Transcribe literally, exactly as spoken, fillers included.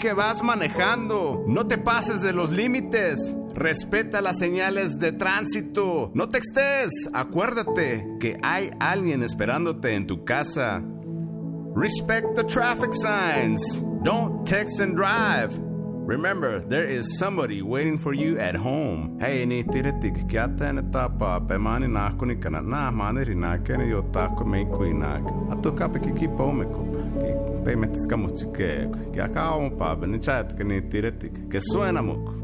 que vas manejando. No te pases de los límites. Respeta las señales de tránsito. No textes. Acuérdate que hay alguien esperándote en tu casa. Respect the traffic signs. Don't text and drive. Remember, there is somebody waiting for you at home. Hey, ni tiretik kiata na tapa pe mani na kuni kana na mani rina kene yo tako me kuinak. Atu kape kiki pomeko. Ki pe metis kamuchike. Ki akao pa ben chat kene tiretik. Que suena mucho.